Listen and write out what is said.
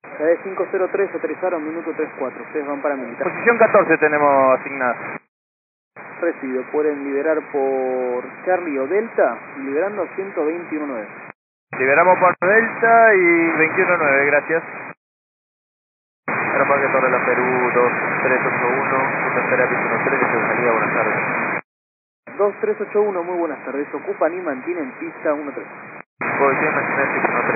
KD 503, aterrizaron, minuto 34. Ustedes van para militar. Posición 14 tenemos asignada. Recibido, pueden liberar por Charlie o Delta, liberando 121.9. Liberamos por Delta y 21.9, gracias. Aeroparque Torre La Perú 2381, Punta Terapia 13, que se salida, buenas tardes. 2381, muy buenas tardes. Ocupan y mantienen pista 13. Posición nacional